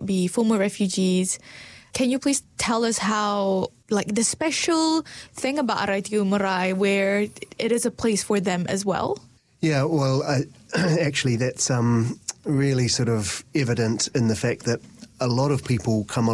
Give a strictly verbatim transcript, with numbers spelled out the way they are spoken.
be former refugees. Can you please tell us how, like, the special thing about R I T U Marae, where it is a place for them as well? Yeah, well, uh, actually that's um, really sort of evident in the fact that a lot of people come